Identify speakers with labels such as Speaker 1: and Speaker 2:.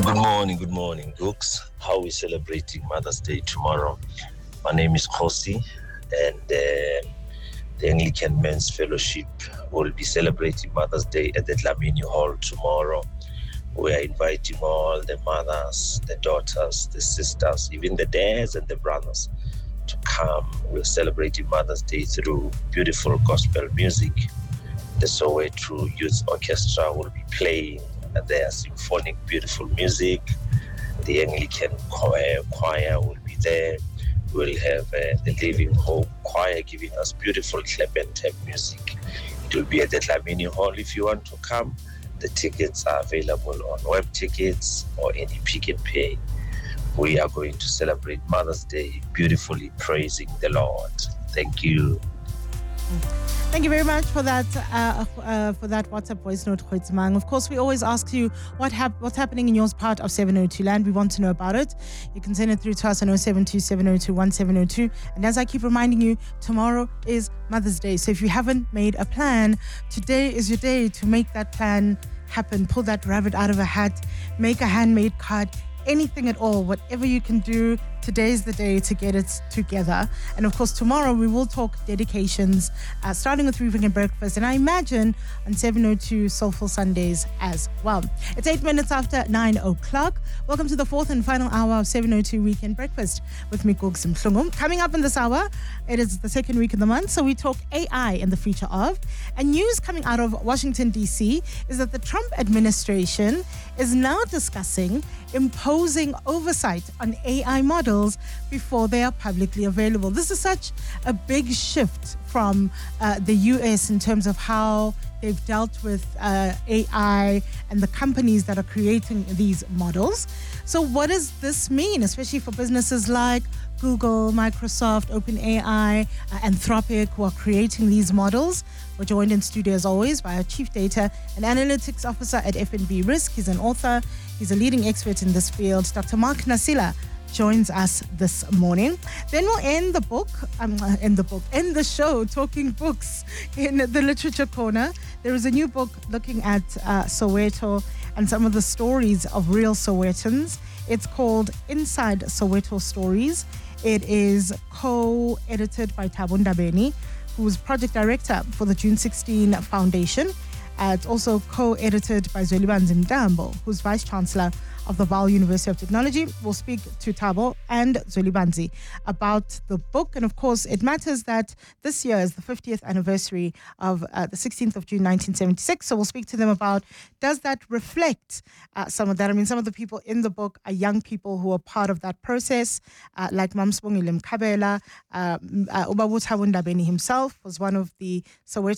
Speaker 1: Good morning, Gooks. How are we celebrating Mother's Day tomorrow? My name is Khosi, and the Anglican Men's Fellowship will be celebrating Mother's Day at the Dlamini Hall tomorrow. We are inviting all the mothers, the daughters, the sisters, even the dads and the brothers to come. We're celebrating Mother's Day through beautiful gospel music. The Soweto Youth Orchestra will be playing their symphonic, beautiful music. The Anglican choir will be there. We'll have the Living Hope choir giving us beautiful clap and tap music. It will be at the Dlamini Hall. If you want to come, the tickets are available on web tickets or any Pick and Pay. We are going to celebrate Mother's Day beautifully, praising the Lord. Thank you.
Speaker 2: Thank you very much for that WhatsApp voice note, Khoitzmang. Of course, we always ask you what's happening in your part of 702 land. We want to know about it. You can send it through to us on 072-702-1702. And as I keep reminding you, tomorrow is Mother's Day. So if you haven't made a plan, today is your day to make that plan happen. Pull that rabbit out of a hat, make a handmade card, anything at all, whatever you can do. Today's the day to get it together. And of course, tomorrow we will talk dedications, starting with 3 Weekend Breakfast. And I imagine on 702 Soulful Sundays as well. It's 8 minutes after 9 o'clock. Welcome to the fourth and final hour of 702 Weekend Breakfast with me, Gooks Mhlungu. Coming up in this hour, it is the second week of the month, so we talk AI and the future of. And news coming out of Washington, D.C. is that the Trump administration is now discussing imposing oversight on AI models before they are publicly available. This is such a big shift from the US in terms of how they've dealt with AI and the companies that are creating these models. So what does this mean, especially for businesses like Google, Microsoft, OpenAI, Anthropic, who are creating these models? We're joined in studio as always by our Chief Data and Analytics Officer at FNB Risk. He's an author. He's a leading expert in this field. Dr. Mark Nasila joins us this morning. Then we'll end the show talking books in the Literature Corner. There is a new book looking at Soweto and some of the stories of real Sowetans. It's called Inside Soweto Stories. It is co-edited by Thabo Ndabeni, who's project director for the June 16 Foundation. It's also co-edited by Zwelibanzi Mtambo, who's vice chancellor of the Vaal University of Technology. We'll speak to Thabo and Zwelibanzi about the book. And of course, it matters that this year is the 50th anniversary of the 16th of June, 1976. So we'll speak to them about, does that reflect some of that? I mean, some of the people in the book are young people who are part of that process, like Mamsbongile Mkhabela. Ubaba Thabo Ndabeni himself was one of the Soweto